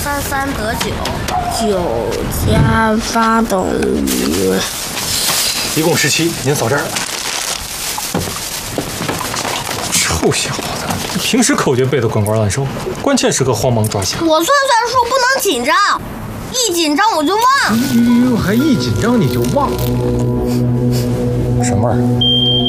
算3得9，9加8等于， 一共17。您扫这儿。臭小子，平时口诀背得滚瓜烂熟，关键时刻慌忙抓瞎。 我算数不能紧张，一紧张我就忘。 哟，还一紧张你就忘？ 什么味儿？